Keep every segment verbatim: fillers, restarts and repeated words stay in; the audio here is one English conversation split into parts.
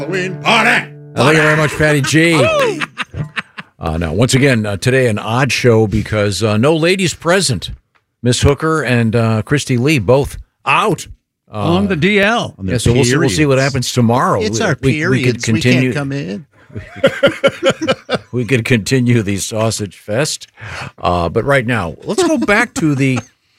Halloween party. Thank you very much, Patty G. Uh, now, once again, uh, today an odd show because uh, no ladies present. Miss Hooker and uh, Christy Lee both out. Uh, on the D L. Yeah, so we'll see, we'll see what happens tomorrow. It's we, our we, periods. We, could continue, we can't come in. we could continue the Sausage Fest. Uh, but right now, let's go back to the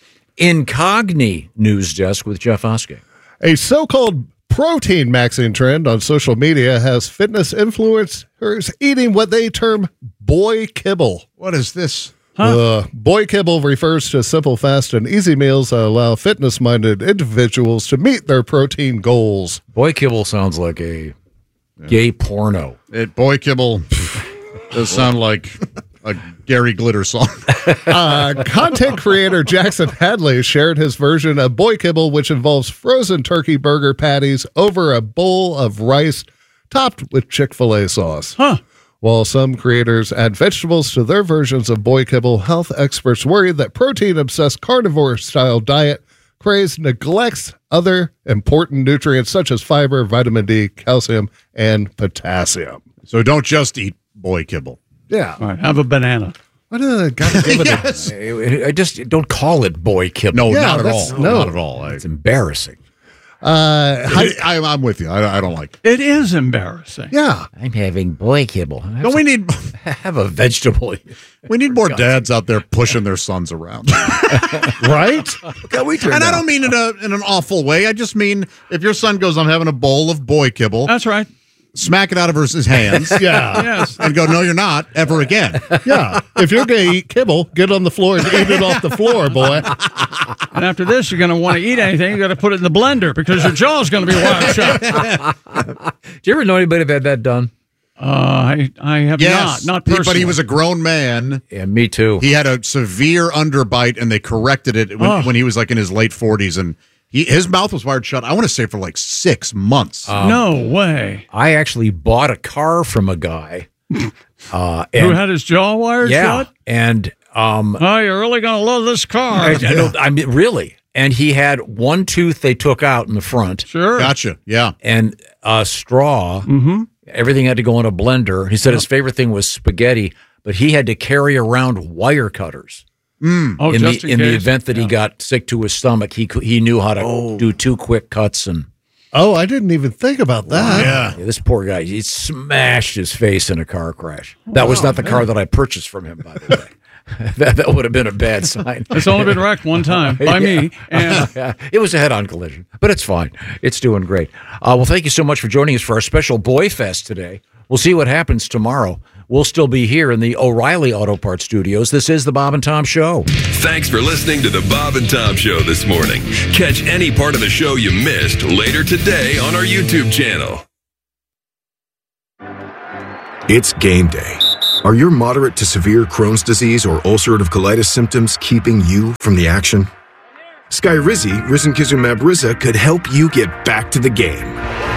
Incogni news desk with Jeff Oskey. A so-called protein maxing trend on social media has fitness influencers eating what they term boy kibble. What is this? Huh? Uh, boy kibble refers to simple, fast, and easy meals that allow fitness-minded individuals to meet their protein goals. Boy kibble sounds like a gay porno. It boy kibble does sound like a Gary Glitter song. uh, content creator Jackson Hadley shared his version of boy kibble, which involves frozen turkey burger patties over a bowl of rice topped with Chick-fil-A sauce. Huh. While some creators add vegetables to their versions of boy kibble, health experts worry that protein-obsessed carnivore-style diet craze neglects other important nutrients such as fiber, vitamin D, calcium, and potassium. So don't just eat boy kibble. Yeah. All right, have a banana. What a gotta give it Yes. I, I just don't call it boy kibble. No, Yeah, not at that's- all. no. Not at all. I, It's embarrassing. Uh, I, I, I'm with you. I, I don't like it. It is embarrassing. yeah. I'm having boy kibble. Don't we need Have a vegetable. we need more dads out there pushing their sons around? Right? we And I don't mean it a, in an awful way. I just mean if your son goes, I'm having a bowl of boy kibble, That's right. smack it out of his hands Yeah. Yes. and go, no, you're not, ever again. Yeah. If you're going to eat kibble, get on the floor and eat it off the floor, boy. And after this, you're going to want to eat anything. You got to put it in the blender because your jaw's going to be wired shut. Do you ever know anybody that had that done? Uh, I I have Yes. not, not He- personally. But he was a grown man. Yeah, me too. He had a severe underbite, and they corrected it when, Oh. when he was like in his late forties, and he, his mouth was wired shut. I want to say for like six months. no way. I actually bought a car from a guy. Uh, Who and, had his jaw wired yeah, shut? and um, Oh, you're really going to love this car. I, I don't. I mean, really. And he had one tooth they took out in the front, Sure. Gotcha. Yeah. and a straw. Mm-hmm. Everything had to go in a blender. He said his favorite thing was spaghetti, but he had to carry around wire cutters. Oh, in the just in, in the case. event that he got sick to his stomach, he cou- he knew how to do two quick cuts and. Oh, I didn't even think about that. Yeah. Yeah, this poor guy, he smashed his face in a car crash. That was not the car that I purchased from him, by the way. that that would have been a bad sign. It's only been wrecked one time by me. And Yeah, it was a head-on collision, but it's fine. It's doing great. Uh, well, thank you so much for joining us for our special Boy Fest today. We'll see what happens tomorrow. We'll still be here in the O'Reilly Auto Parts Studios. This is the Bob and Tom Show. Thanks for listening to the Bob and Tom Show this morning. Catch any part of the show you missed later today on our YouTube channel. It's game day. Are your moderate to severe Crohn's disease or ulcerative colitis symptoms keeping you from the action? Skyrizi, risankizumab Riza, could help you get back to the game.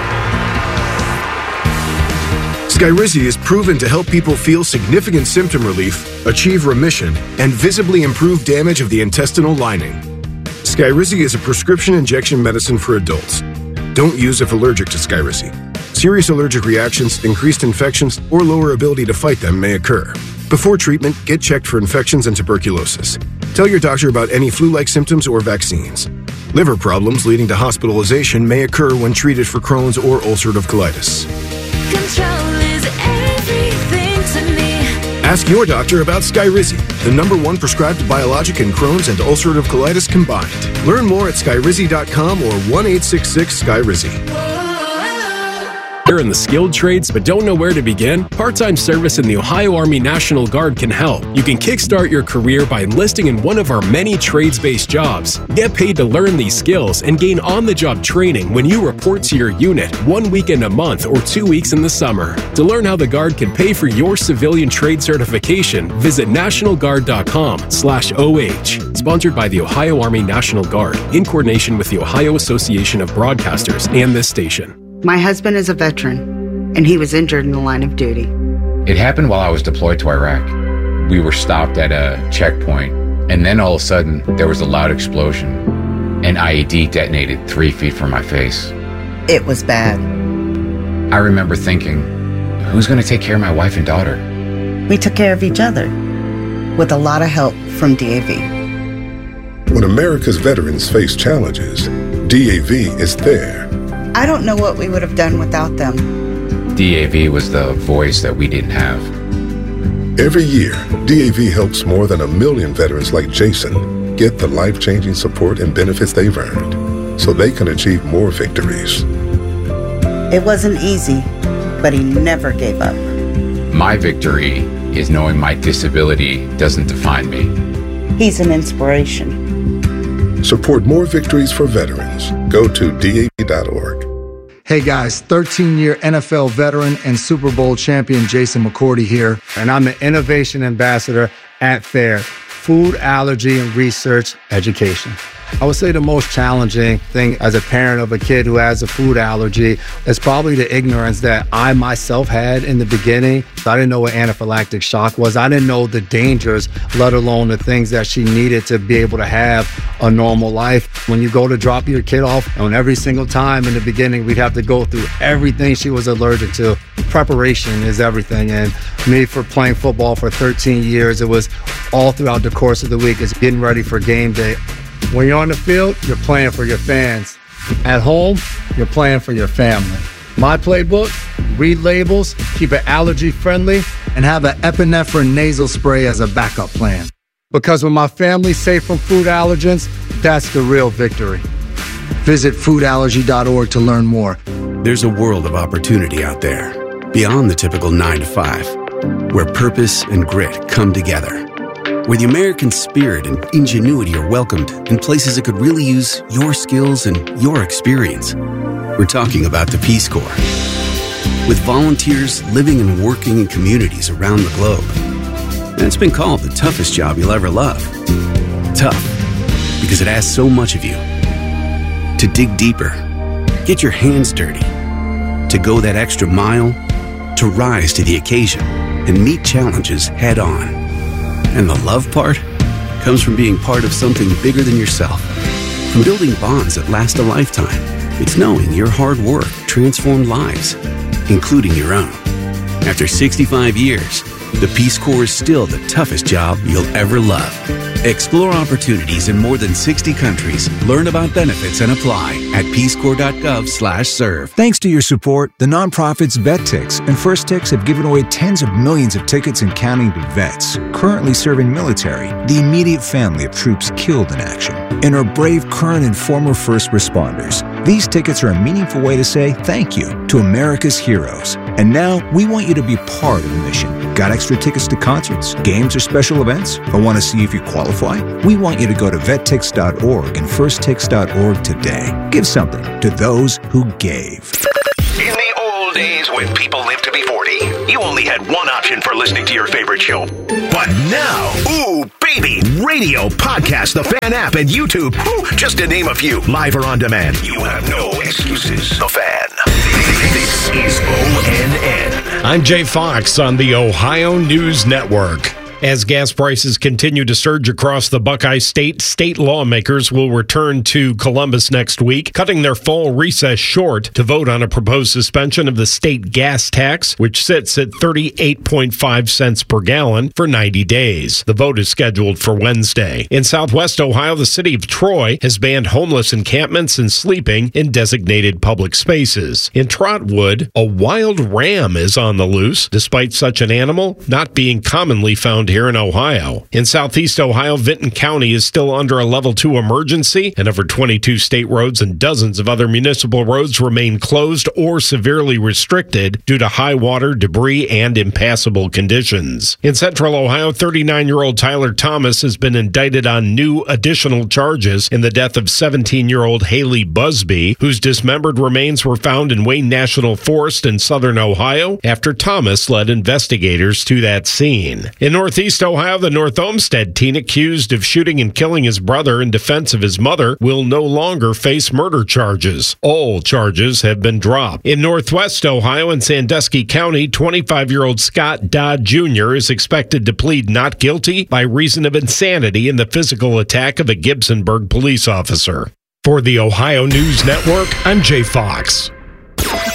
Skyrizi is proven to help people feel significant symptom relief, achieve remission, and visibly improve damage of the intestinal lining. Skyrizi is a prescription injection medicine for adults. Don't use if allergic to Skyrizi. Serious allergic reactions, increased infections, or lower ability to fight them may occur. Before treatment, get checked for infections and tuberculosis. Tell your doctor about any flu-like symptoms or vaccines. Liver problems leading to hospitalization may occur when treated for Crohn's or ulcerative colitis. Control is everything to me. Ask your doctor about Skyrizi, the number one prescribed biologic in Crohn's and ulcerative colitis combined. Learn more at skyrizi dot com or one eight six six Skyrizi. You're in the skilled trades but don't know where to begin? Part-time service in the Ohio Army National Guard can help. You can kickstart your career by enlisting in one of our many trades-based jobs. Get paid to learn these skills and gain on-the-job training when you report to your unit one weekend a month or two weeks in the summer. To learn how the Guard can pay for your civilian trade certification, visit national guard dot com slash O H. Sponsored by the Ohio Army National Guard in coordination with the Ohio Association of Broadcasters and this station. My husband is a veteran, and he was injured in the line of duty. It happened while I was deployed to Iraq. We were stopped at a checkpoint, and then all of a sudden, there was a loud explosion. An I E D detonated three feet from my face. It was bad. I remember thinking, who's going to take care of my wife and daughter? We took care of each other with a lot of help from D A V. When America's veterans face challenges, D A V is there. I don't know what we would have done without them. D A V was the voice that we didn't have. Every year, D A V helps more than a million veterans like Jason get the life-changing support and benefits they've earned so they can achieve more victories. It wasn't easy, but he never gave up. My victory is knowing my disability doesn't define me. He's an inspiration. Support more victories for veterans. Go to D A V dot org. Hey guys, thirteen-year N F L veteran and Super Bowl champion Jason McCourty here, and I'm the Innovation Ambassador at FAIR, Food Allergy and Research Education. I would say the most challenging thing as a parent of a kid who has a food allergy is probably the ignorance that I myself had in the beginning. I didn't know what anaphylactic shock was. I didn't know the dangers, let alone the things that she needed to be able to have a normal life. When you go to drop your kid off, and every single time in the beginning, we'd have to go through everything she was allergic to. Preparation is everything. And me, for playing football for thirteen years, it was all throughout the course of the week. It's getting ready for game day. When you're on the field, you're playing for your fans. At home, you're playing for your family. My playbook, read labels, keep it allergy friendly, and have an epinephrine nasal spray as a backup plan. Because when my family's safe from food allergens, that's the real victory. Visit food allergy dot org to learn more. There's a world of opportunity out there, beyond the typical nine to five, where purpose and grit come together. Where the American spirit and ingenuity are welcomed in places that could really use your skills and your experience. We're talking about the Peace Corps. With volunteers living and working in communities around the globe. And it's been called the toughest job you'll ever love. Tough, because it asks so much of you. To dig deeper, get your hands dirty, to go that extra mile, to rise to the occasion and meet challenges head on. And the love part comes from being part of something bigger than yourself. From building bonds that last a lifetime. It's knowing your hard work transformed lives, including your own. After sixty-five years, the Peace Corps is still the toughest job you'll ever love. Explore opportunities in more than sixty countries. Learn about benefits and apply at peace corps dot gov slash serve. Thanks to your support, the nonprofits VetTix and First Tix have given away tens of millions of tickets and counting to vets currently serving military, the immediate family of troops killed in action, and our brave current and former first responders. These tickets are a meaningful way to say thank you to America's heroes. And now we want you to be part of the mission. Got extra tickets to concerts, games, or special events? Or want to see if you qualify? We want you to go to vet tix dot org and first tix dot org today. Give something to those who gave. In the old days when people lived to be forty, you only had one option for listening to your favorite show. But now, ooh, baby, radio, podcast, the Fan app, and YouTube, whew, just to name a few, live or on demand. You have no excuses. The Fan. This is O N N. I'm Jay Fox on the Ohio News Network. As gas prices continue to surge across the Buckeye State, state lawmakers will return to Columbus next week, cutting their fall recess short to vote on a proposed suspension of the state gas tax, which sits at thirty-eight point five cents per gallon for ninety days. The vote is scheduled for Wednesday. In Southwest Ohio, the city of Troy has banned homeless encampments and sleeping in designated public spaces. In Trotwood, a wild ram is on the loose, despite such an animal not being commonly found here in Ohio. In Southeast Ohio, Vinton County is still under a level two emergency, and over twenty-two state roads and dozens of other municipal roads remain closed or severely restricted due to high water, debris, and impassable conditions. In Central Ohio, thirty-nine-year-old Tyler Thomas has been indicted on new additional charges in the death of seventeen-year-old Haley Busby, whose dismembered remains were found in Wayne National Forest in southern Ohio after Thomas led investigators to that scene. In Northeast Ohio, the North Olmsted teen accused of shooting and killing his brother in defense of his mother will no longer face murder charges. All charges have been dropped. In Northwest Ohio and Sandusky County, twenty-five-year-old Scott Dodd Junior is expected to plead not guilty by reason of insanity in the physical attack of a Gibsonburg police officer. For the Ohio News Network, I'm Jay Fox.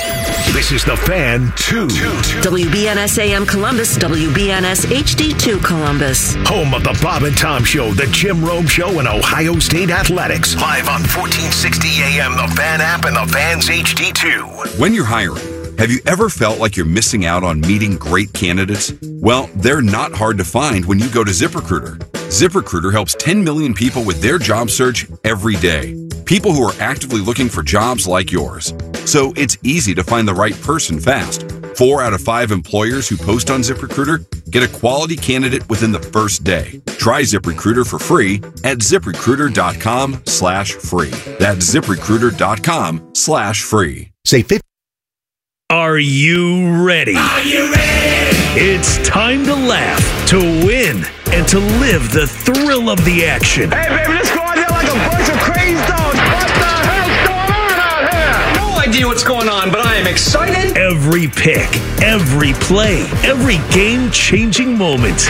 This is The Fan two. W B N S A M Columbus, W B N S H D two Columbus. Home of the Bob and Tom Show, the Jim Rome Show, and Ohio State Athletics. Live on fourteen sixty A M, The Fan app, and The Fan's H D two. When you're hiring, have you ever felt like you're missing out on meeting great candidates? Well, they're not hard to find when you go to ZipRecruiter. ZipRecruiter helps ten million people with their job search every day. People who are actively looking for jobs like yours. So it's easy to find the right person fast. Four out of five employers who post on ZipRecruiter get a quality candidate within the first day. Try ZipRecruiter for free at ZipRecruiter.com slash free. That's ZipRecruiter.com slash free. Say fifty. Are you ready? Are you ready? It's time to laugh, to win, and to live the thrill of the action. Hey, baby, let's go out there like a bunch of crazy dogs. What the hell's going on out here? No idea what's going on, but I am excited. Every pick, every play, every game-changing moment.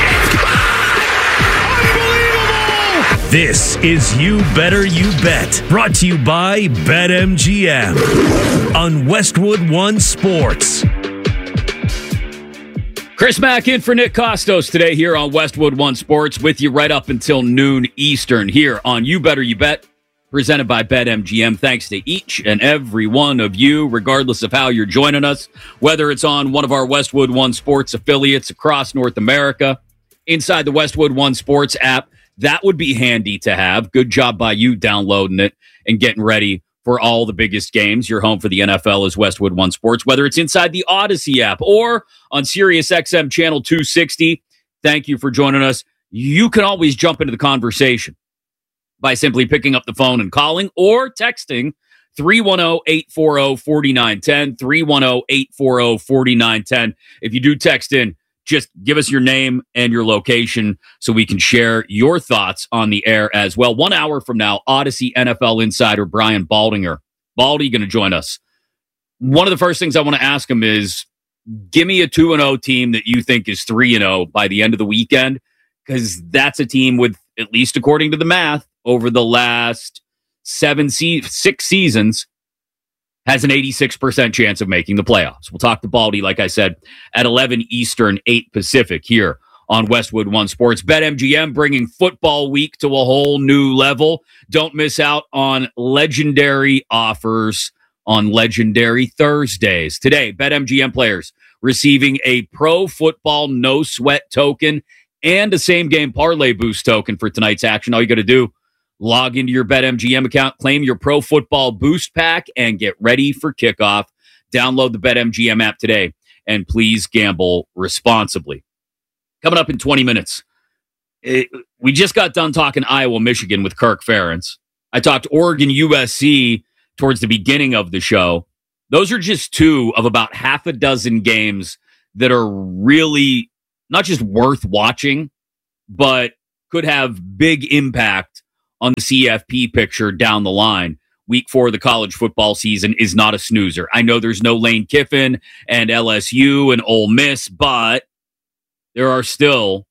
This is You Better You Bet, brought to you by BetMGM on Westwood One Sports. Chris Mack in for Nick Costos today here on Westwood One Sports with you right up until noon Eastern here on You Better You Bet, presented by BetMGM. Thanks to each and every one of you, regardless of how you're joining us, whether it's on one of our Westwood One Sports affiliates across North America, inside the Westwood One Sports app. That would be handy to have. Good job by you downloading it and getting ready for all the biggest games. Your home for the N F L is Westwood One Sports, whether it's inside the Odyssey app or on Sirius X M Channel two sixty. Thank you for joining us. You can always jump into the conversation by simply picking up the phone and calling or texting three one zero, eight four zero, four nine one zero, three one zero, eight four zero, four nine one zero. If you do text in, just give us your name and your location so we can share your thoughts on the air as well. One hour from now, Odyssey N F L insider Brian Baldinger. Baldy going to join us. One of the first things I want to ask him is, give me a two and oh team that you think is three and oh by the end of the weekend, because that's a team with, at least according to the math, over the last seven, se- six seasons, has an eighty-six percent chance of making the playoffs. We'll talk to Baldy, like I said, at eleven Eastern, eight Pacific here on Westwood One Sports. BetMGM bringing football week to a whole new level. Don't miss out on legendary offers on Legendary Thursdays. Today, BetMGM players receiving a Pro Football No Sweat token and a Same Game Parlay Boost token for tonight's action. All you got to do, log into your BetMGM account, claim your Pro Football Boost Pack, and get ready for kickoff. Download the BetMGM app today, and please gamble responsibly. Coming up in twenty minutes, it, we just got done talking Iowa, Michigan with Kirk Ferentz. I talked Oregon, U S C towards the beginning of the show. Those are just two of about half a dozen games that are really not just worth watching, but could have big impact on the C F P picture down the line. Week four of the college football season is not a snoozer. I know there's no Lane Kiffin and L S U and Ole Miss, but there are still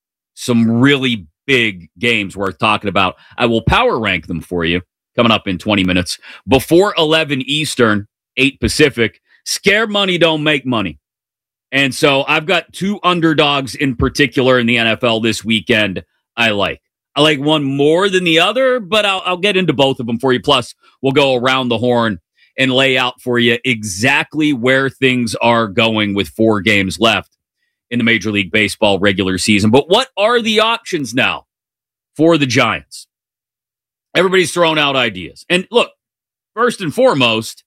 some really big games worth talking about. I will power rank them for you coming up in twenty minutes. Before eleven Eastern, eight Pacific, scare money don't make money. And so I've got two underdogs in particular in the N F L this weekend I like. I like one more than the other, but I'll, I'll get into both of them for you. Plus, we'll go around the horn and lay out for you exactly where things are going with four games left in the Major League Baseball regular season. But what are the options now for the Giants? Everybody's throwing out ideas. And look, first and foremost,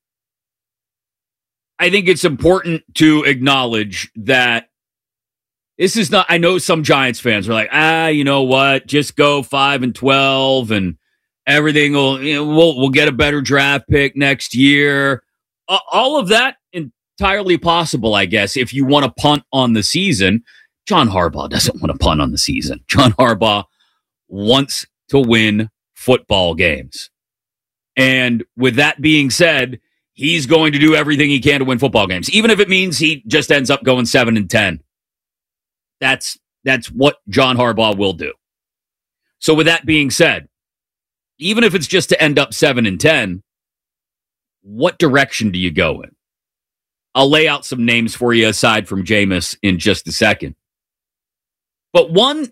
I think it's important to acknowledge that this is not, I know some Giants fans are like, ah, you know what? Just go five and twelve and everything will, you know, we'll, we'll get a better draft pick next year. Uh, all of that entirely possible, I guess, if you want to punt on the season. John Harbaugh doesn't want to punt on the season. John Harbaugh wants to win football games. And with that being said, he's going to do everything he can to win football games, even if it means he just ends up going seven and ten. That's that's what John Harbaugh will do. So with that being said, even if it's just to end up seven and ten, what direction do you go in? I'll lay out some names for you aside from Jameis in just a second. But one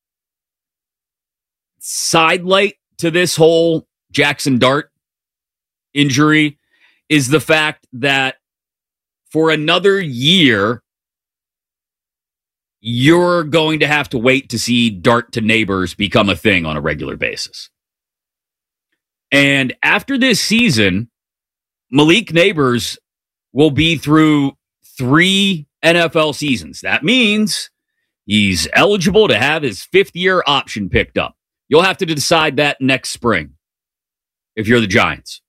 sidelight to this whole Jackson Dart injury is the fact that for another year, you're going to have to wait to see Dart to Neighbors become a thing on a regular basis. And after this season, Malik Neighbors will be through three N F L seasons. That means he's eligible to have his fifth year option picked up. You'll have to decide that next spring if you're the Giants.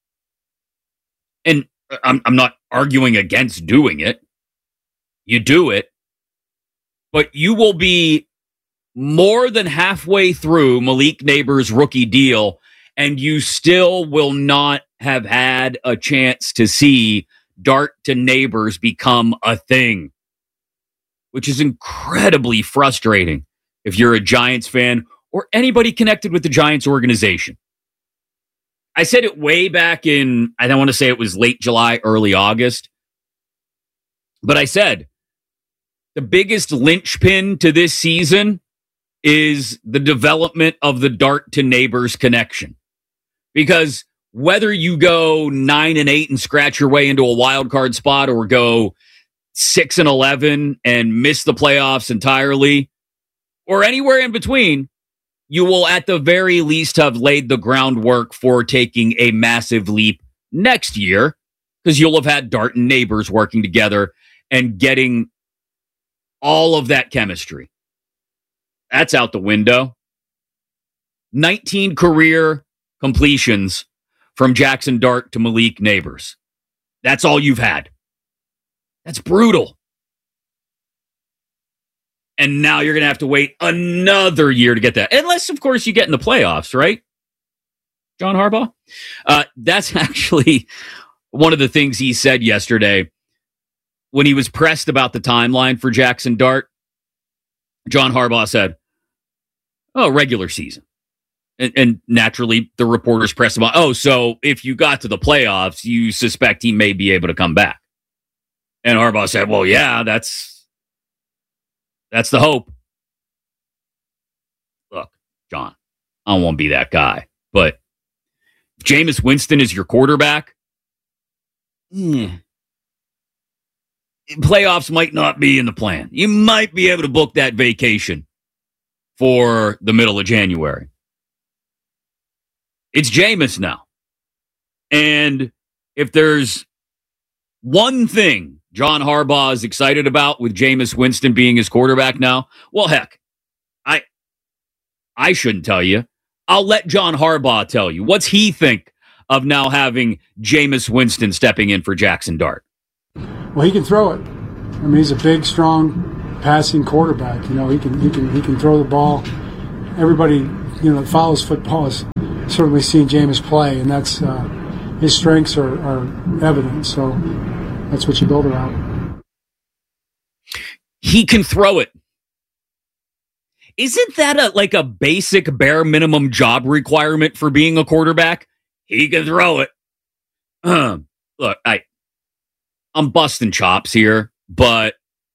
And I'm, I'm not arguing against doing it. You do it. But you will be more than halfway through Malik Neighbors' rookie deal, and you still will not have had a chance to see Dart to Neighbors become a thing, which is incredibly frustrating if you're a Giants fan or anybody connected with the Giants organization. I said it way back in, I don't want to say it was late July, early August, but I said, the biggest linchpin to this season is the development of the Dart to Neighbors connection. Because whether you go nine and eight and scratch your way into a wild card spot or go six and eleven and miss the playoffs entirely, or anywhere in between, you will at the very least have laid the groundwork for taking a massive leap next year, because you'll have had Dart and Neighbors working together and getting all of that chemistry. That's out the window. nineteen career completions from Jackson Dart to Malik Neighbors. That's all you've had. That's brutal. And now you're going to have to wait another year to get that. Unless, of course, you get in the playoffs, right? John Harbaugh? Uh, that's actually one of the things he said yesterday when he was pressed about the timeline for Jackson Dart. John Harbaugh said, oh, regular season. And, and naturally, the reporters pressed him on, oh, so if you got to the playoffs, you suspect he may be able to come back. And Harbaugh said, well, yeah, that's that's the hope. Look, John, I don't want to be that guy, but if Jameis Winston is your quarterback, mm, playoffs might not be in the plan. You might be able to book that vacation for the middle of January. It's Jameis now. And if there's one thing John Harbaugh is excited about with Jameis Winston being his quarterback now, well, heck, I I shouldn't tell you. I'll let John Harbaugh tell you. What's he think of now having Jameis Winston stepping in for Jackson Dart? Well, he can throw it. I mean, he's a big, strong, passing quarterback. You know, he can he can he can throw the ball. Everybody, you know, that follows football has certainly seen Jameis play, and that's uh, his strengths are, are evident. So that's what you build around. He can throw it. Isn't that a like a basic bare minimum job requirement for being a quarterback? He can throw it. Uh, look, I, I'm busting chops here, but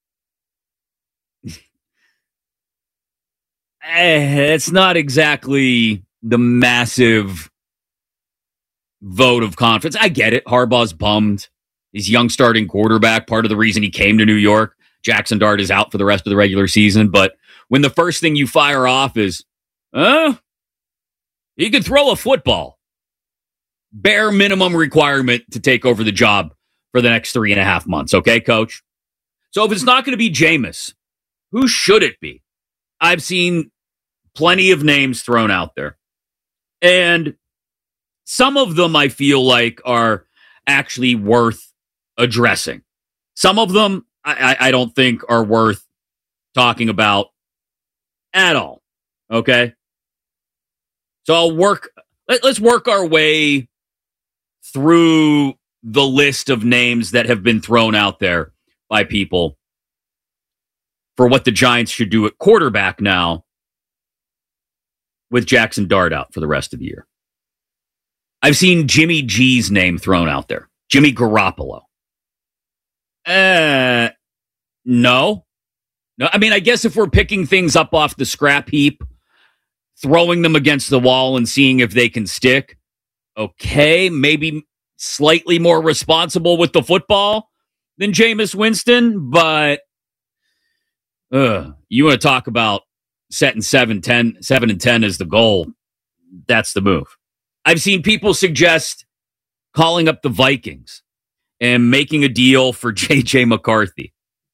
it's not exactly the massive vote of confidence. I get it. Harbaugh's bummed. He's young starting quarterback. Part of the reason he came to New York. Jackson Dart is out for the rest of the regular season. But when the first thing you fire off is, uh, he could throw a football. Bare minimum requirement to take over the job for the next three and a half months. Okay, coach? So if it's not going to be Jameis, who should it be? I've seen plenty of names thrown out there. And some of them I feel like are actually worth addressing. Some of them I, I don't think are worth talking about at all. Okay? So I'll work, let, let's work our way through the list of names that have been thrown out there by people for what the Giants should do at quarterback now with Jackson Dart out for the rest of the year. I've seen Jimmy G's name thrown out there. Jimmy Garoppolo. Uh, no. No, I mean, I guess if we're picking things up off the scrap heap, throwing them against the wall and seeing if they can stick, okay, maybe slightly more responsible with the football than Jameis Winston, but uh, you want to talk about setting seven, ten, seven and ten as the goal, that's the move. I've seen people suggest calling up the Vikings and making a deal for J J McCarthy.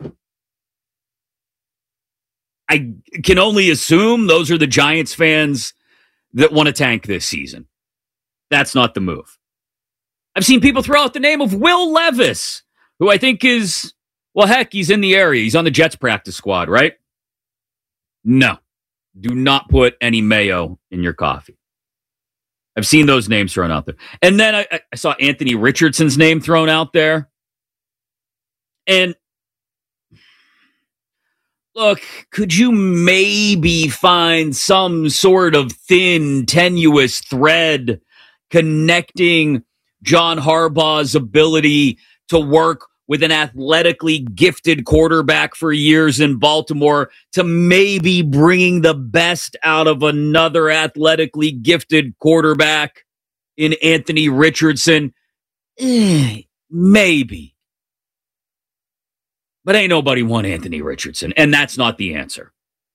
I can only assume those are the Giants fans that want to tank this season. That's not the move. I've seen people throw out the name of Will Levis, who I think is, well, heck, he's in the area. He's on the Jets practice squad, right? No. Do not put any mayo in your coffee. I've seen those names thrown out there. And then I, I saw Anthony Richardson's name thrown out there. And look, could you maybe find some sort of thin, tenuous thread connecting John Harbaugh's ability to work with an athletically gifted quarterback for years in Baltimore to maybe bringing the best out of another athletically gifted quarterback in Anthony Richardson? Eh, maybe. But ain't nobody want Anthony Richardson, and that's not the answer.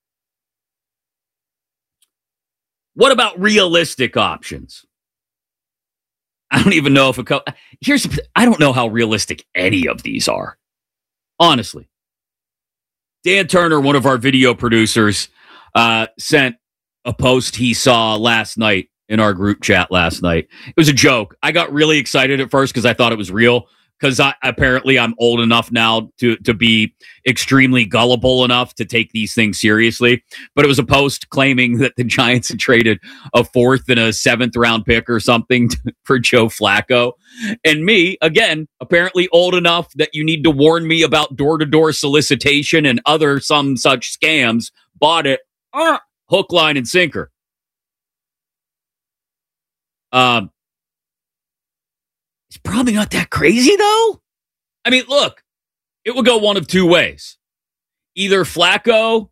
What about realistic options? I don't even know if a couple. Here's I don't know how realistic any of these are. Honestly, Dan Turner, one of our video producers, uh, sent a post he saw last night in our group chat last night. It was a joke. I got really excited at first because I thought it was real. Because I apparently I'm old enough now to to be extremely gullible enough to take these things seriously. But it was a post claiming that the Giants had traded a fourth and a seventh round pick or something to, for Joe Flacco. And me, again, apparently old enough that you need to warn me about door-to-door solicitation and other some such scams, bought it, uh, hook, line, and sinker. Um. It's probably not that crazy, though. I mean, look, it would go one of two ways. Either Flacco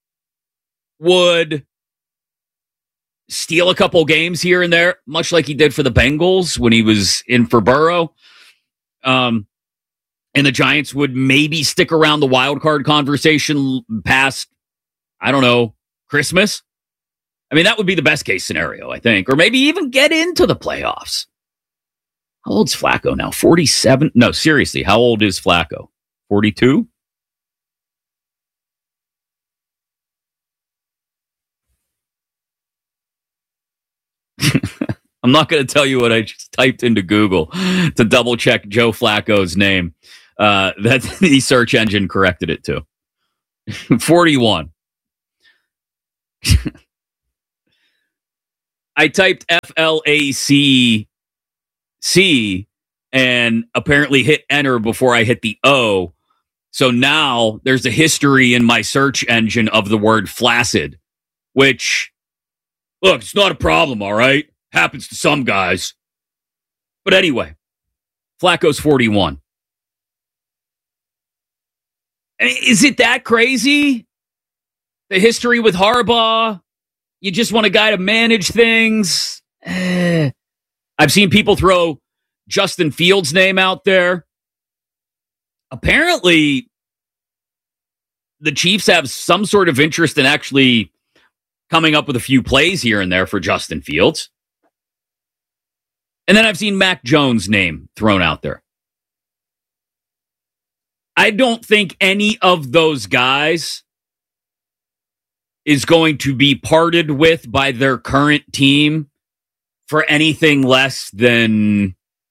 would steal a couple games here and there, much like he did for the Bengals when he was in for Burrow. Um, and the Giants would maybe stick around the wild card conversation past, I don't know, Christmas. I mean, that would be the best case scenario, I think. Or maybe even get into the playoffs. How old's Flacco now? forty-seven? No, seriously, how old is Flacco? forty-two? I'm not going to tell you what I just typed into Google to double check Joe Flacco's name. Uh, that the search engine corrected it to. forty-one. I typed F L A C C and apparently hit enter before I hit the O. So now there's a history in my search engine of the word flaccid, which, look, it's not a problem, all right? Happens to some guys. But anyway, Flacco's forty-one. I mean, is it that crazy? The history with Harbaugh? You just want a guy to manage things? Eh. I've seen people throw Justin Fields' name out there. Apparently, the Chiefs have some sort of interest in actually coming up with a few plays here and there for Justin Fields. And then I've seen Mac Jones' name thrown out there. I don't think any of those guys is going to be parted with by their current team for anything less than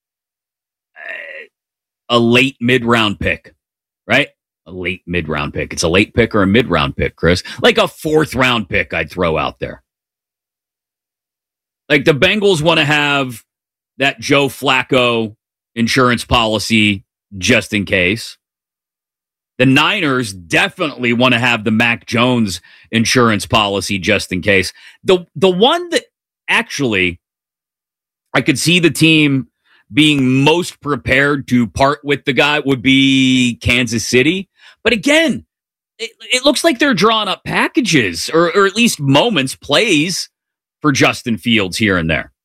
a late mid-round pick, right? A late mid-round pick. It's a late pick or a mid-round pick, Chris. Like a fourth-round pick I'd throw out there. Like the Bengals want to have that Joe Flacco insurance policy just in case. The Niners definitely want to have the Mac Jones insurance policy just in case. The, the one that actually I could see the team being most prepared to part with the guy would be Kansas City. But again, it, it looks like they're drawing up packages or, or at least moments, plays for Justin Fields here and there.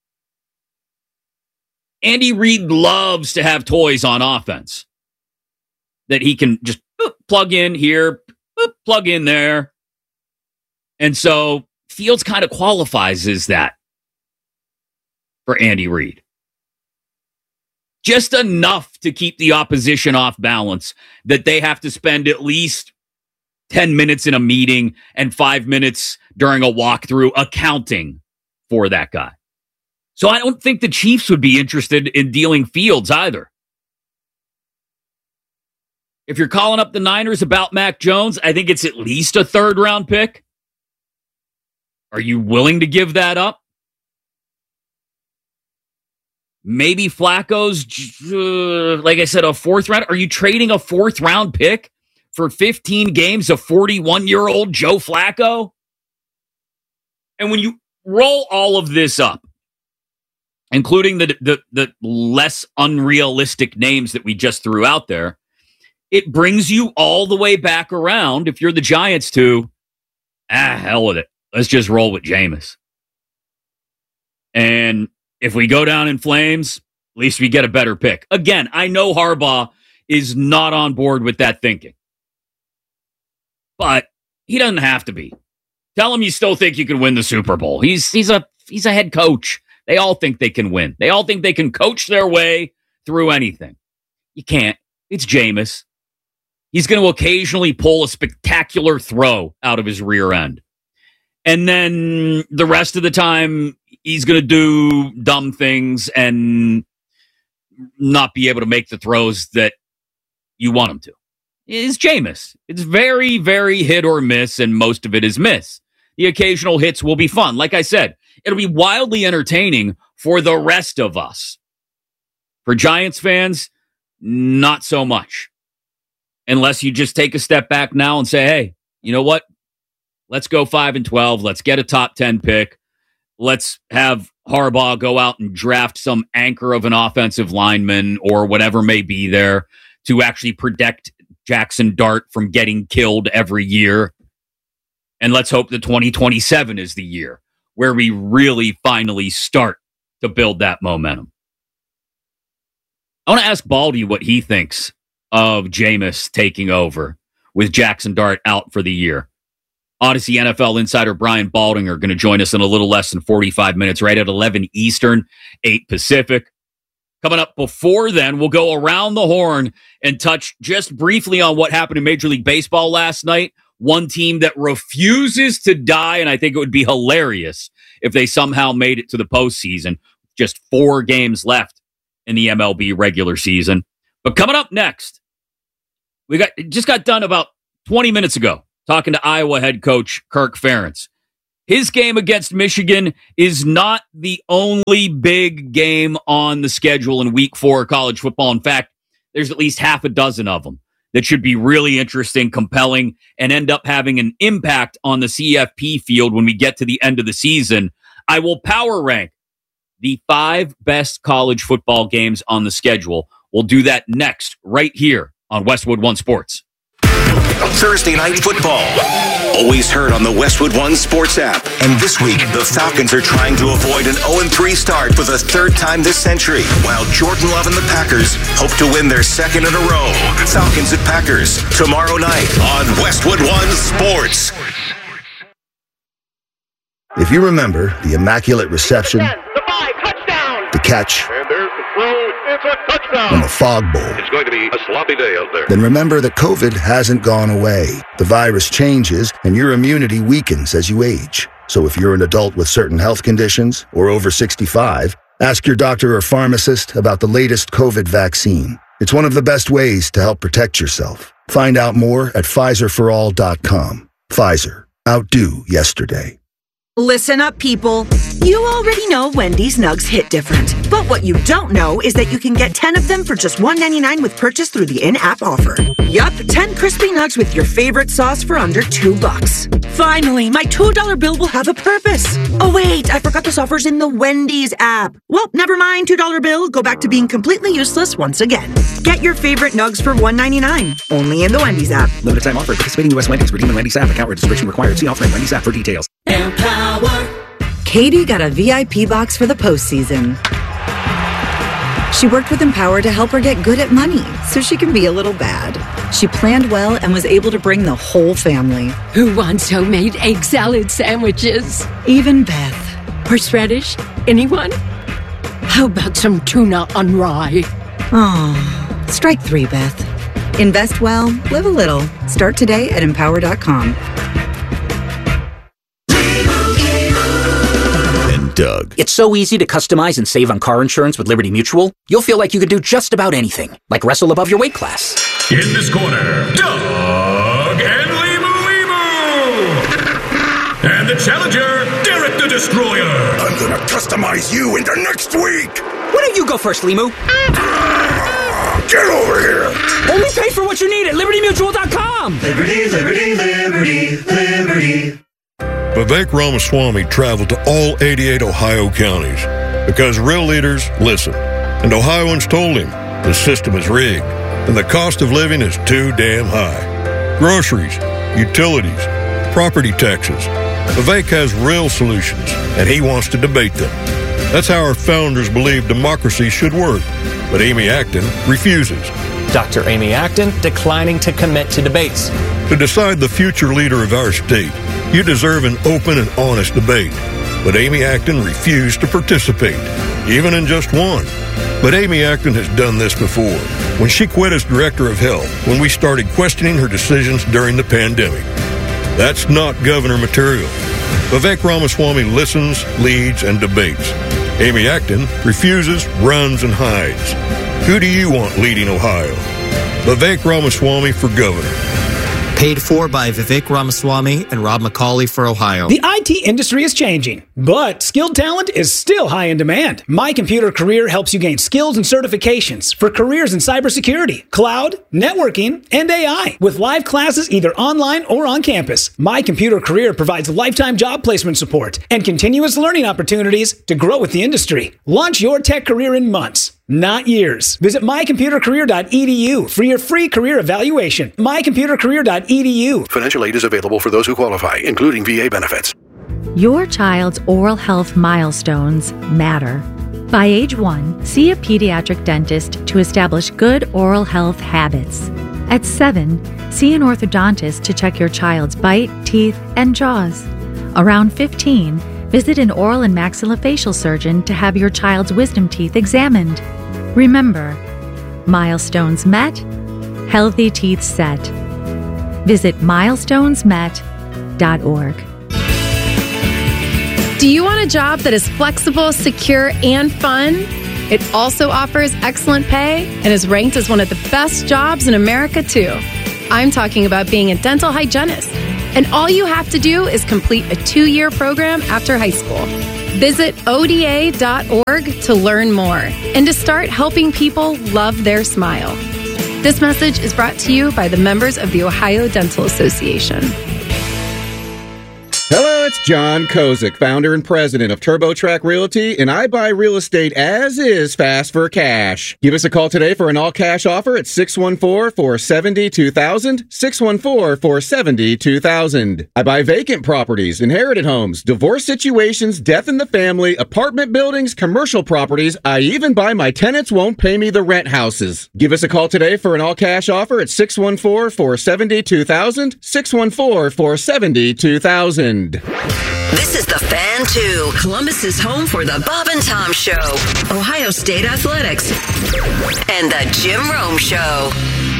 Andy Reid loves to have toys on offense that he can just boop, plug in here, boop, plug in there. And so Fields kind of qualifies as that for Andy Reid. Just enough to keep the opposition off balance that they have to spend at least ten minutes in a meeting and five minutes during a walkthrough accounting for that guy. So I don't think the Chiefs would be interested in dealing Fields either. If you're calling up the Niners about Mac Jones, I think it's at least a third round pick. Are you willing to give that up? Maybe Flacco's, uh, like I said, a fourth round. Are you trading a fourth round pick for fifteen games of forty-one-year-old Joe Flacco? And when you roll all of this up, including the, the, the less unrealistic names that we just threw out there, it brings you all the way back around, if you're the Giants, to, ah, hell with it. Let's just roll with Jameis. And if we go down in flames, at least we get a better pick. Again, I know Harbaugh is not on board with that thinking. But he doesn't have to be. Tell him you still think you can win the Super Bowl. He's he's a he's a head coach. They all think they can win. They all think they can coach their way through anything. You can't. It's Jameis. He's going to occasionally pull a spectacular throw out of his rear end. And then the rest of the time, he's going to do dumb things and not be able to make the throws that you want him to. It's Jameis. It's very, very hit or miss, and most of it is miss. The occasional hits will be fun. Like I said, it'll be wildly entertaining for the rest of us. For Giants fans, not so much. Unless you just take a step back now and say, hey, you know what? Let's go five and twelve. Let's get a top ten pick. Let's have Harbaugh go out and draft some anchor of an offensive lineman or whatever may be there to actually protect Jackson Dart from getting killed every year. And let's hope that twenty twenty-seven is the year where we really finally start to build that momentum. I want to ask Baldy what he thinks of Jameis taking over with Jackson Dart out for the year. Odyssey N F L insider Brian Baldinger going to join us in a little less than forty-five minutes, right at eleven Eastern, eight Pacific. Coming up before then, we'll go around the horn and touch just briefly on what happened in Major League Baseball last night. One team that refuses to die, and I think it would be hilarious if they somehow made it to the postseason. Just four games left in the M L B regular season. But coming up next, we got just got done about twenty minutes ago talking to Iowa head coach Kirk Ferentz. His game against Michigan is not the only big game on the schedule in week four of college football. In fact, there's at least half a dozen of them that should be really interesting, compelling, and end up having an impact on the C F P field when we get to the end of the season. I will power rank the five best college football games on the schedule. We'll do that next, right here on Westwood One Sports. Thursday Night Football. Always heard on the Westwood One Sports app. And this week, the Falcons are trying to avoid an oh and three start for the third time this century, while Jordan Love and the Packers hope to win their second in a row. Falcons at Packers, tomorrow night on Westwood One Sports. If you remember the immaculate reception, the catch, And there's the throw. It's a touchdown. and the fog bowl, It's going to be a sloppy day out there. then remember that COVID hasn't gone away. The virus changes, and your immunity weakens as you age. So if you're an adult with certain health conditions or over sixty-five, ask your doctor or pharmacist about the latest COVID vaccine. It's one of the best ways to help protect yourself. Find out more at Pfizer for all dot com. Pfizer. Outdo yesterday. Listen up, people. You already know Wendy's nugs hit different. But what you don't know is that you can get ten of them for just one ninety-nine with purchase through the in-app offer. Yup, ten crispy nugs with your favorite sauce for under two bucks. Finally, my two dollar bill will have a purpose. Oh wait, I forgot this offer's in the Wendy's app. Well, never mind, two dollar bill. Go back to being completely useless once again. Get your favorite nugs for one ninety-nine. Only in the Wendy's app. Limited time offer. Participating U S Wendy's. Redeem the Wendy's app. Account registration required. See offer in Wendy's app for details. Katie got a V I P box for the postseason. She worked with Empower to help her get good at money so she can be a little bad. She planned well and was able to bring the whole family. Who wants homemade egg salad sandwiches? Even Beth. Horseradish? Anyone? How about some tuna on rye? Oh, strike three, Beth. Invest well, live a little. Start today at empower dot com. Doug. It's so easy to customize and save on car insurance with Liberty Mutual. You'll feel like you could do just about anything, like wrestle above your weight class. In this corner, Doug and Limu Limu! And the challenger, Derek the Destroyer! I'm gonna customize you into next week! Why don't you go first, Limu? Get over here! Only pay for what you need at liberty mutual dot com! Liberty, liberty, liberty, liberty. Vivek Ramaswamy traveled to all eighty-eight Ohio counties because real leaders listen. And Ohioans told him the system is rigged and the cost of living is too damn high. Groceries, utilities, property taxes. Vivek has real solutions and he wants to debate them. That's how our founders believed democracy should work. But Amy Acton refuses. Doctor Amy Acton declining to commit to debates. To decide the future leader of our state, you deserve an open and honest debate. But Amy Acton refused to participate, even in just one. But Amy Acton has done this before, when she quit as director of health, when we started questioning her decisions during the pandemic. That's not governor material. Vivek Ramaswamy listens, leads, and debates. Amy Acton refuses, runs, and hides. Who do you want leading Ohio? Vivek Ramaswamy for governor. Paid for by Vivek Ramaswamy and Rob McCauley for Ohio. The I T industry is changing, but skilled talent is still high in demand. My Computer Career helps you gain skills and certifications for careers in cybersecurity, cloud, networking, and A I, with live classes either online or on campus. My Computer Career provides lifetime job placement support and continuous learning opportunities to grow with the industry. Launch your tech career in months, not years. Visit my computer career dot e d u for your free career evaluation. my computer career dot e d u. Financial aid is available for those who qualify, including V A benefits. Your child's oral health milestones matter. By age one, see a pediatric dentist to establish good oral health habits. At seven, see an orthodontist to check your child's bite, teeth, and jaws. Around fifteen, visit an oral and maxillofacial surgeon to have your child's wisdom teeth examined. Remember, milestones met, healthy teeth set. Visit milestones met dot org. Do you want a job that is flexible, secure, and fun? It also offers excellent pay and is ranked as one of the best jobs in America, too. I'm talking about being a dental hygienist. And all you have to do is complete a two-year program after high school. Visit O D A dot org to learn more and to start helping people love their smile. This message is brought to you by the members of the Ohio Dental Association. Hello, it's John Kozik, founder and president of TurboTrack Realty, and I buy real estate as is fast for cash. Give us a call today for an all-cash offer at six one four, four seven zero, two thousand, six one four, four seven zero, two thousand. I buy vacant properties, inherited homes, divorce situations, death in the family, apartment buildings, commercial properties. I even buy my tenants won't pay me the rent houses. Give us a call today for an all-cash offer at six one four, four seven zero, two thousand, six one four, four seven zero, two thousand. This is The Fan two, Columbus's home for the Bob and Tom Show, Ohio State Athletics, and the Jim Rome Show.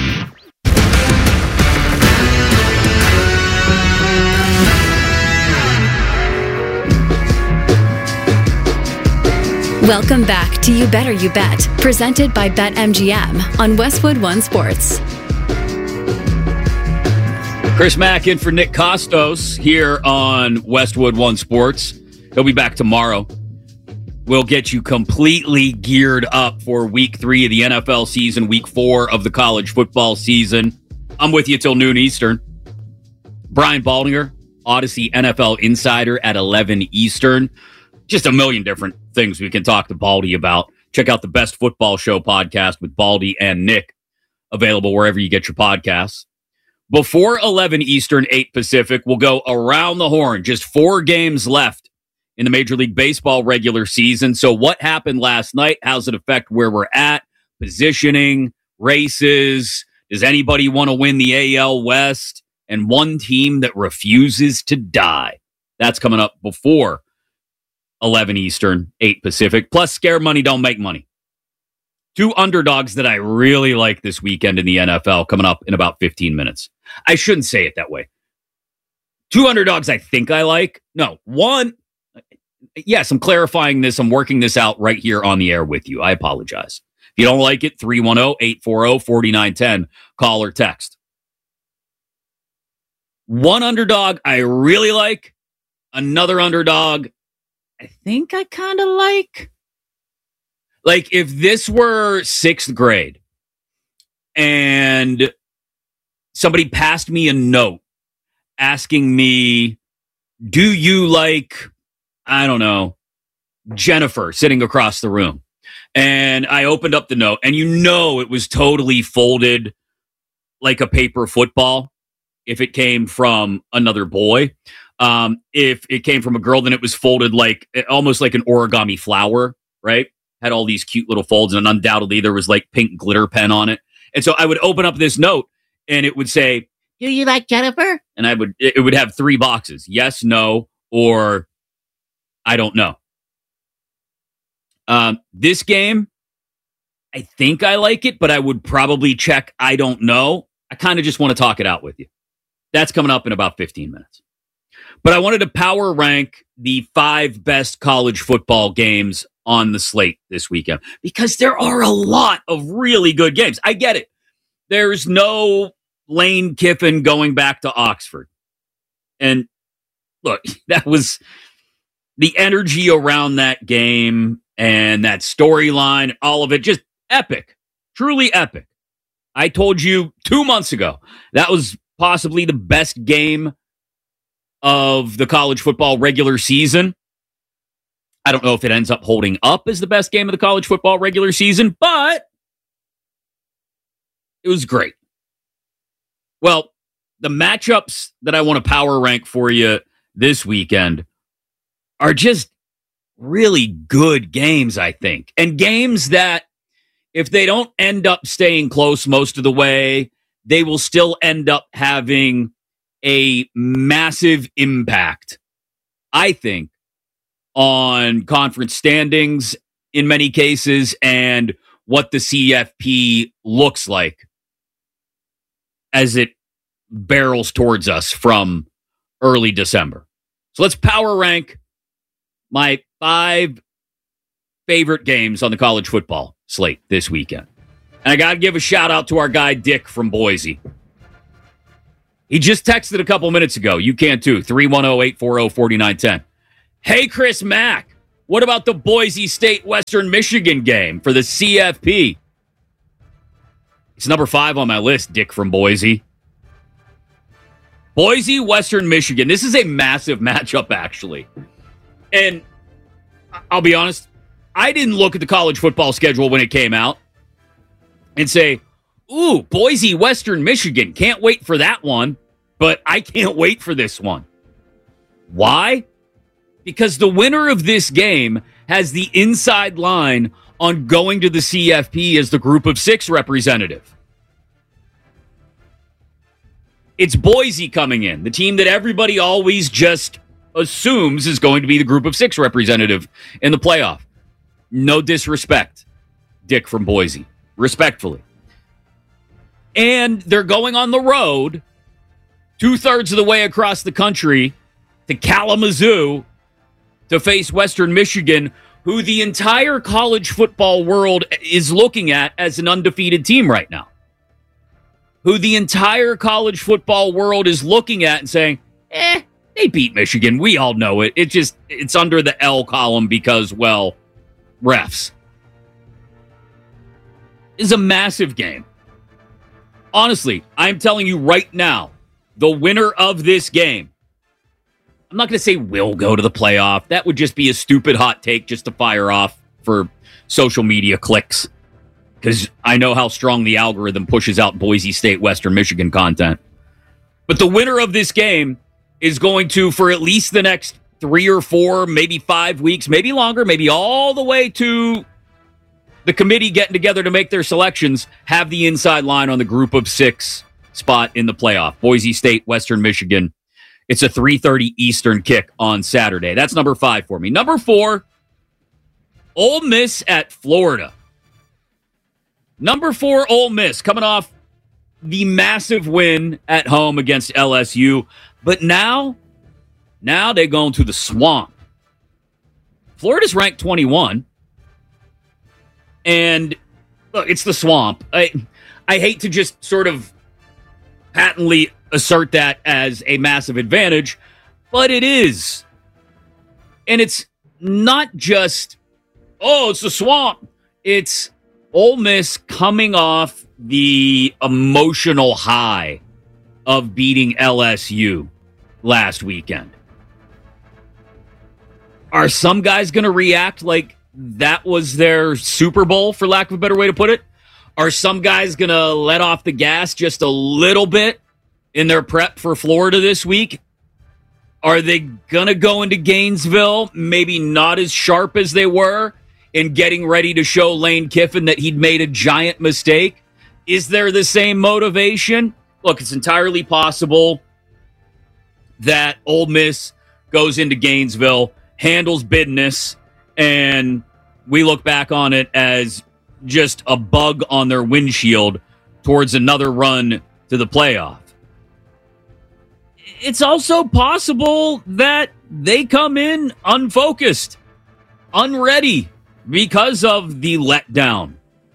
Welcome back to You Better You Bet, presented by BetMGM on Westwood One Sports. Chris Mack in for Nick Costos here on Westwood One Sports. He'll be back tomorrow. We'll get you completely geared up for week three of the N F L season, week four of the college football season. I'm with you till noon Eastern. Brian Baldinger, Odyssey N F L Insider at eleven Eastern. Just a million different things we can talk to Baldy about. Check out the Best Football Show podcast with Baldy and Nick, available wherever you get your podcasts. Before eleven Eastern, eight Pacific, we'll go around the horn. Just four games left in the Major League Baseball regular season. So what happened last night? How's it affect where we're at? Positioning, races. Does anybody want to win the A L West? And one team that refuses to die. That's coming up before eleven Eastern, eight Pacific. Plus, scare money don't make money. Two underdogs that I really like this weekend in the N F L coming up in about fifteen minutes. I shouldn't say it that way. Two underdogs I think I like. No, one. Yes, I'm clarifying this. I'm working this out right here on the air with you. I apologize. If you don't like it, three one zero, eight four zero, four nine one zero. Call or text. One underdog I really like. Another underdog I think I kind of like. Like, if this were sixth grade and somebody passed me a note asking me, do you like, I don't know, Jennifer sitting across the room? And I opened up the note, and you know it was totally folded like a paper football if it came from another boy. Um, if it came from a girl, then it was folded like almost like an origami flower, right? Had all these cute little folds, and undoubtedly there was like pink glitter pen on it. And so I would open up this note, and it would say, do you like Jennifer? And I would, it would have three boxes: yes, no, or I don't know. Um, this game, I think I like it, but I would probably check I don't know. I kind of just want to talk it out with you. That's coming up in about fifteen minutes. But I wanted to power rank the five best college football games on the slate this weekend, because there are a lot of really good games. I get it. There's no Lane Kiffin going back to Oxford. And look, that was the energy around that game and that storyline, all of it, just epic, truly epic. I told you two months ago, that was possibly the best game of the college football regular season. I don't know if it ends up holding up as the best game of the college football regular season, but it was great. Well, the matchups that I want to power rank for you this weekend are just really good games, I think. And games that, if they don't end up staying close most of the way, they will still end up having a massive impact, I think, on conference standings in many cases and what the C F P looks like as it barrels towards us from early December. So let's power rank my five favorite games on the college football slate this weekend. And I got to give a shout out to our guy Dick from Boise. He just texted a couple minutes ago. You can too. three one zero, eight four zero, four nine one zero. Hey, Chris Mack, what about the Boise State Western Michigan game for the C F P? It's number five on my list, Dick from Boise. Boise, Western Michigan. This is a massive matchup, actually. And I'll be honest, I didn't look at the college football schedule when it came out and say, ooh, Boise, Western Michigan. Can't wait for that one, but I can't wait for this one. Why? Because the winner of this game has the inside line on going to the C F P as the group of six representative. It's Boise coming in, the team that everybody always just assumes is going to be the group of six representative in the playoff. No disrespect, Dick from Boise. Respectfully. And they're going on the road two-thirds of the way across the country to Kalamazoo to face Western Michigan, who the entire college football world is looking at as an undefeated team right now. who the entire college football world is looking at and saying, eh, they beat Michigan. We all know it. It just, it's under the L column because, well, refs. Is a massive game. Honestly, I'm telling you right now, the winner of this game, I'm not going to say will go to the playoff. That would just be a stupid hot take just to fire off for social media clicks. Because I know how strong the algorithm pushes out Boise State, Western Michigan content. But the winner of this game is going to, for at least the next three or four, maybe five weeks, maybe longer, maybe all the way to the committee getting together to make their selections, have the inside line on the group of six spot in the playoff. Boise State, Western Michigan. It's a three thirty Eastern kick on Saturday. That's number five for me. Number four, Ole Miss at Florida. Number four, Ole Miss, coming off the massive win at home against L S U. But now, now they're going to the swamp. Florida's ranked twenty-one. And look, it's the swamp. I, I hate to just sort of patently assert that as a massive advantage, but it is. And it's not just, oh, it's the swamp. It's Ole Miss coming off the emotional high of beating L S U last weekend. Are some guys going to react like that was their Super Bowl, for lack of a better way to put it? Are some guys going to let off the gas just a little bit in their prep for Florida this week? Are they going to go into Gainesville maybe not as sharp as they were in getting ready to show Lane Kiffin that he'd made a giant mistake? Is there the same motivation? Look, it's entirely possible that Ole Miss goes into Gainesville, handles business, and we look back on it as just a bug on their windshield towards another run to the playoff. It's also possible that they come in unfocused, unready because of the letdown.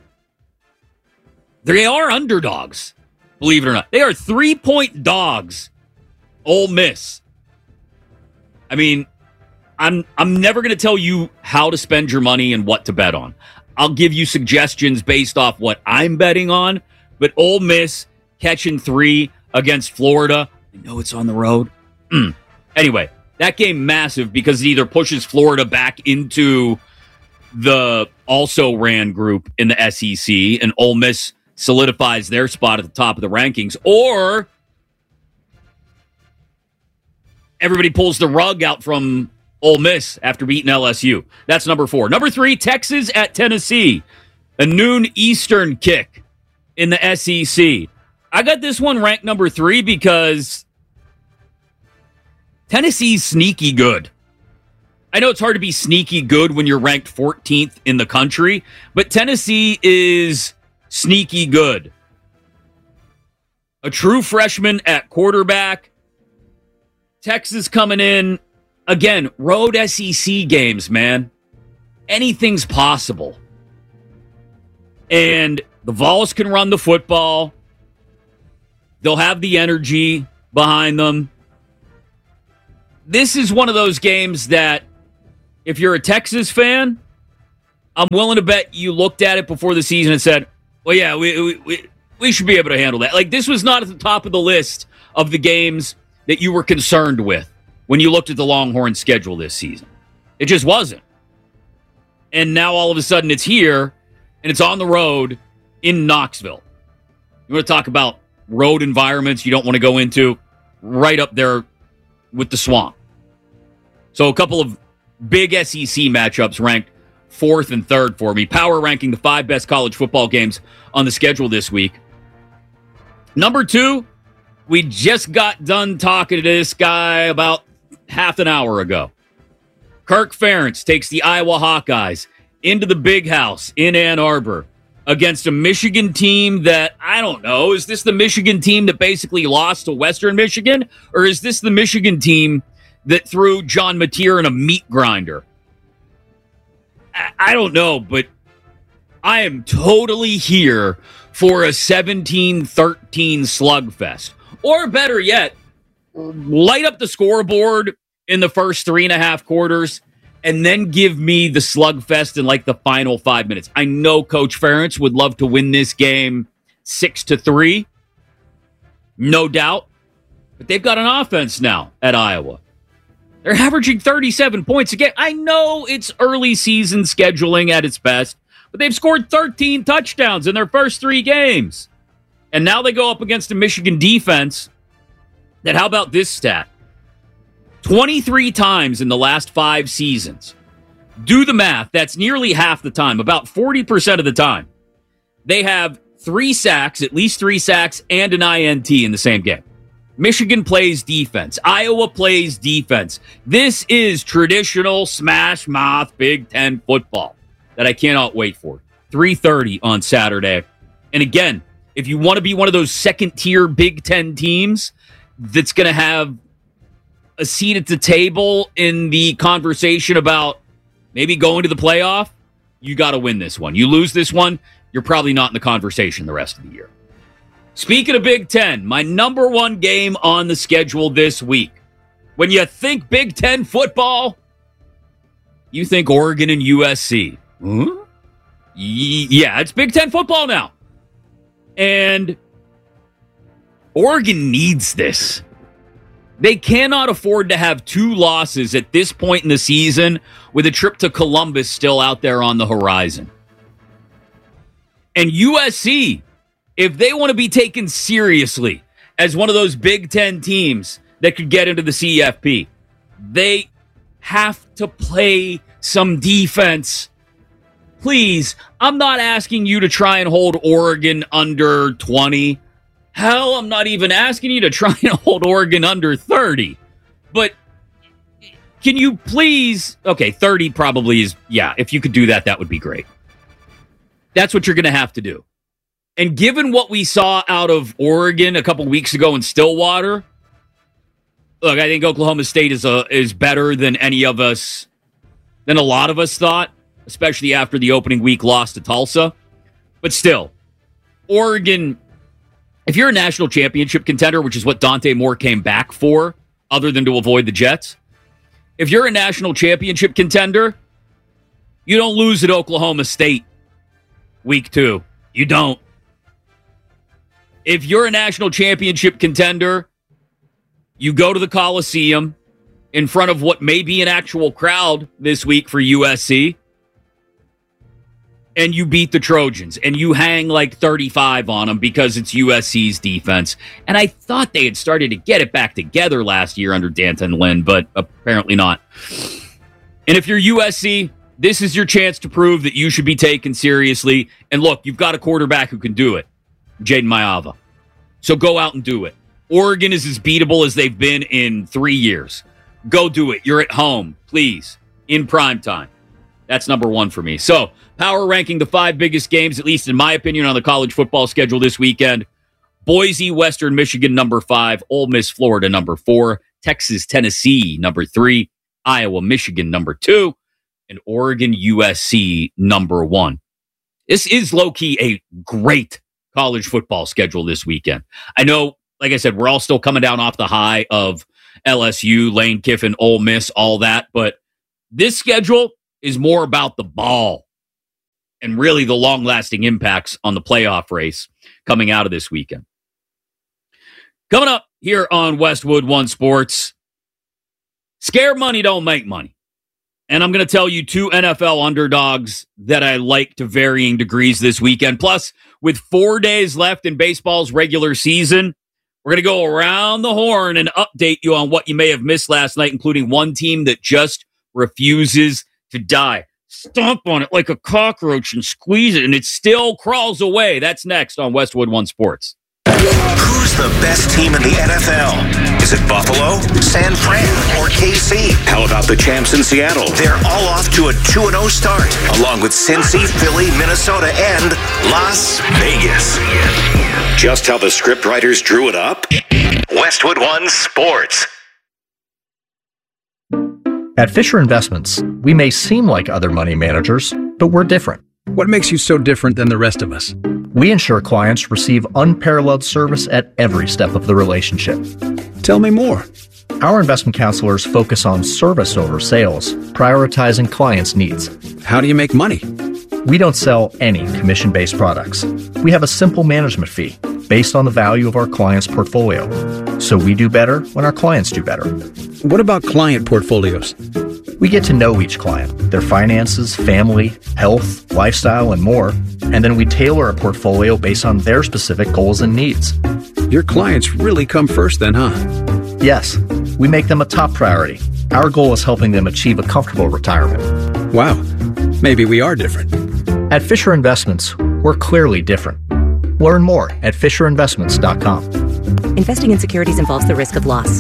They are underdogs, believe it or not. They are three-point dogs, Ole Miss. I mean, I'm I'm never going to tell you how to spend your money and what to bet on. I'll give you suggestions based off what I'm betting on, but Ole Miss catching three against Florida, I know it's on the road. Mm. Anyway, that game massive because it either pushes Florida back into the also ran group in the S E C and Ole Miss solidifies their spot at the top of the rankings, or everybody pulls the rug out from Ole Miss after beating L S U. That's number four. Number three, Texas at Tennessee. A noon Eastern kick in the S E C. I got this one ranked number three because Tennessee's sneaky good. I know it's hard to be sneaky good when you're ranked fourteenth in the country, but Tennessee is sneaky good. A true freshman at quarterback. Texas coming in. Again, road S E C games, man. Anything's possible. And the Vols can run the football. They'll have the energy behind them. This is one of those games that, if you're a Texas fan, I'm willing to bet you looked at it before the season and said, well, yeah, we, we, we, we should be able to handle that. Like, this was not at the top of the list of the games that you were concerned with when you looked at the Longhorn schedule this season. It just wasn't. And now all of a sudden it's here, and it's on the road in Knoxville. You want to talk about road environments you don't want to go into? Right up there with the swamp. So a couple of big S E C matchups ranked fourth and third for me. Power ranking the five best college football games on the schedule this week. Number two, we just got done talking to this guy about half an hour ago. Kirk Ferentz takes the Iowa Hawkeyes into the Big House in Ann Arbor against a Michigan team that, I don't know, is this the Michigan team that basically lost to Western Michigan? Or is this the Michigan team that threw John Mateer in a meat grinder? I, I don't know, but I am totally here for a seventeen thirteen slugfest. Or better yet, light up the scoreboard in the first three and a half quarters and then give me the slugfest in like the final five minutes. I know Coach Ferentz would love to win this game six to three. No doubt. But they've got an offense now at Iowa. They're averaging thirty-seven points a game. I know it's early season scheduling at its best, but they've scored thirteen touchdowns in their first three games. And now they go up against a Michigan defense that, how about this stat? twenty-three times in the last five seasons. Do the math. That's nearly half the time, about forty percent of the time. They have three sacks, at least three sacks, and an I N T in the same game. Michigan plays defense. Iowa plays defense. This is traditional smash mouth Big Ten football that I cannot wait for. three thirty on Saturday. And again, if you want to be one of those second-tier Big Ten teams that's going to have a seat at the table in the conversation about maybe going to the playoff, you got to win this one. You lose this one, you're probably not in the conversation the rest of the year. Speaking of Big Ten, my number one game on the schedule this week. When you think Big Ten football, you think Oregon and U S C. Huh? Yeah, it's Big Ten football now. And Oregon needs this. They cannot afford to have two losses at this point in the season with a trip to Columbus still out there on the horizon. And U S C, if they want to be taken seriously as one of those Big Ten teams that could get into the C F P, they have to play some defense. Please, I'm not asking you to try and hold Oregon under twenty. Hell, I'm not even asking you to try and hold Oregon under thirty. But can you please... Okay, thirty probably is... Yeah, if you could do that, that would be great. That's what you're going to have to do. And given what we saw out of Oregon a couple weeks ago in Stillwater, look, I think Oklahoma State is a, is better than any of us, than a lot of us thought, especially after the opening week loss to Tulsa. But still, Oregon, if you're a national championship contender, which is what Dante Moore came back for, other than to avoid the Jets, if you're a national championship contender, you don't lose at Oklahoma State week two. You don't. If you're a national championship contender, you go to the Coliseum in front of what may be an actual crowd this week for U S C, and you beat the Trojans, and you hang like thirty-five on them because it's U S C's defense. And I thought they had started to get it back together last year under D'Anton Lynn, but apparently not. And if you're U S C, this is your chance to prove that you should be taken seriously. And look, you've got a quarterback who can do it, Jaden Maiava. So go out and do it. Oregon is as beatable as they've been in three years. Go do it. You're at home, please, in prime time. That's number one for me. So, power ranking the five biggest games, at least in my opinion, on the college football schedule this weekend. Boise, Western Michigan, number five. Ole Miss, Florida, number four. Texas, Tennessee, number three. Iowa, Michigan, number two. And Oregon, U S C, number one. This is low-key a great college football schedule this weekend. I know, like I said, we're all still coming down off the high of L S U, Lane Kiffin, Ole Miss, all that. But this schedule is more about the ball and really the long-lasting impacts on the playoff race coming out of this weekend. Coming up here on Westwood One Sports, scare money don't make money. And I'm going to tell you two N F L underdogs that I like to varying degrees this weekend. Plus, with four days left in baseball's regular season, we're going to go around the horn and update you on what you may have missed last night, including one team that just refuses to die. Stomp on it like a cockroach and squeeze it, and it still crawls away. That's next on Westwood One Sports. Who's the best team in the N F L? Is it Buffalo, San Fran, or K C? How about the champs in Seattle? They're all off to a two and oh start, along with Cincy, Philly, Minnesota, and Las Vegas. Just how the scriptwriters drew it up? Westwood One Sports. At Fisher Investments, we may seem like other money managers, but we're different. What makes you so different than the rest of us? We ensure clients receive unparalleled service at every step of the relationship. Tell me more. Our investment counselors focus on service over sales, prioritizing clients' needs. How do you make money? We don't sell any commission-based products. We have a simple management fee based on the value of our clients' portfolio. So we do better when our clients do better. What about client portfolios? We get to know each client, their finances, family, health, lifestyle, and more, and then we tailor a portfolio based on their specific goals and needs. Your clients really come first then, huh? Yes, we make them a top priority. Our goal is helping them achieve a comfortable retirement. Wow, maybe we are different. At Fisher Investments, we're clearly different. Learn more at fisher investments dot com. Investing in securities involves the risk of loss.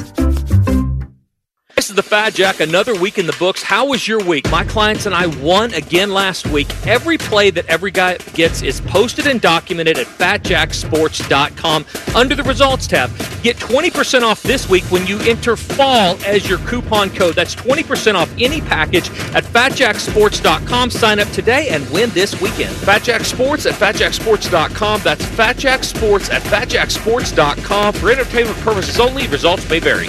This is the Fat Jack, another week in the books. How was your week? My clients and I won again last week. Every play that every guy gets is posted and documented at fat jack sports dot com under the results tab. Get twenty percent off this week when you enter fall as your coupon code. That's twenty percent off any package at fat jack sports dot com. Sign up today and win this weekend. Fat Jack Sports at fat jack sports dot com. That's Fat Jack Sports at fat jack sports dot com. For entertainment purposes only, results may vary.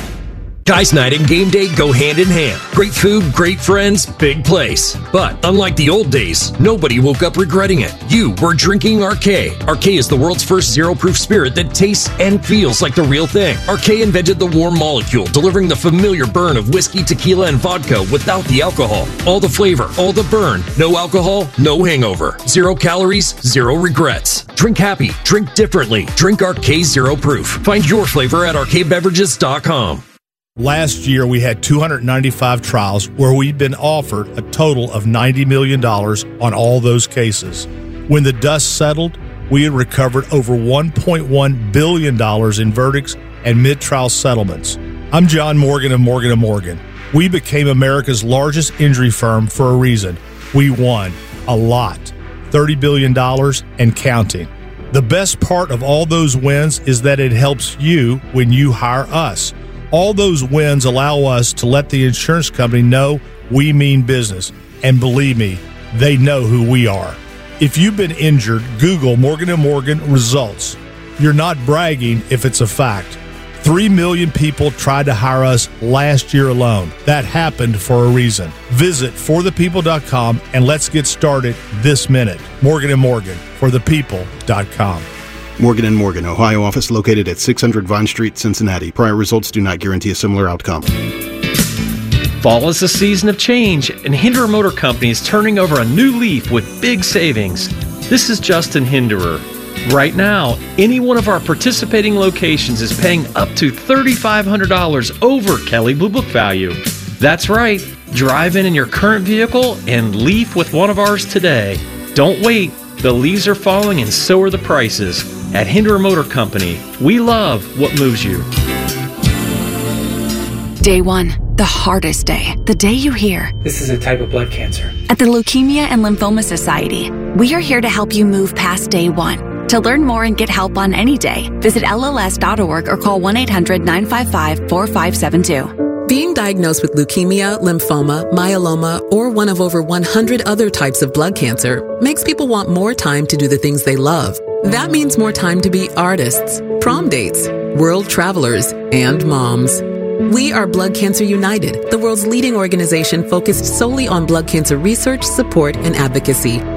Guys Night and Game Day go hand in hand. Great food, great friends, big place. But unlike the old days, nobody woke up regretting it. You were drinking Arcade. Arcade is the world's first zero-proof spirit that tastes and feels like the real thing. Arcade invented the warm molecule, delivering the familiar burn of whiskey, tequila, and vodka without the alcohol. All the flavor, all the burn, no alcohol, no hangover. Zero calories, zero regrets. Drink happy, drink differently. Drink Arcade Zero Proof. Find your flavor at arcade beverages dot com. Last year, we had two hundred ninety-five trials where we'd been offered a total of ninety million dollars on all those cases. When the dust settled, we had recovered over one point one billion dollars in verdicts and mid-trial settlements. I'm John Morgan of Morgan and Morgan. We became America's largest injury firm for a reason. We won a lot, thirty billion dollars and counting. The best part of all those wins is that it helps you when you hire us. All those wins allow us to let the insurance company know we mean business. And believe me, they know who we are. If you've been injured, Google Morgan and Morgan results. You're not bragging if it's a fact. Three million people tried to hire us last year alone. That happened for a reason. Visit for the people dot com and let's get started this minute. Morgan and Morgan, for the people dot com. Morgan and Morgan, Ohio office located at six hundred Vine Street, Cincinnati. Prior results do not guarantee a similar outcome. Fall is a season of change, and Hinderer Motor Company is turning over a new leaf with big savings. This is Justin Hinderer. Right now, any one of our participating locations is paying up to three thousand five hundred dollars over Kelley Blue Book value. That's right. Drive in in your current vehicle and leaf with one of ours today. Don't wait. The leaves are falling and so are the prices. At Hinderer Motor Company, we love what moves you. Day one, the hardest day. The day you hear, "This is a type of blood cancer." At the Leukemia and Lymphoma Society, we are here to help you move past day one. To learn more and get help on any day, visit L L S dot org or call one eight hundred nine five five four five seven two. Being diagnosed with leukemia, lymphoma, myeloma, or one of over one hundred other types of blood cancer makes people want more time to do the things they love. That means more time to be artists, prom dates, world travelers, and moms. We are Blood Cancer United, the world's leading organization focused solely on blood cancer research, support, and advocacy.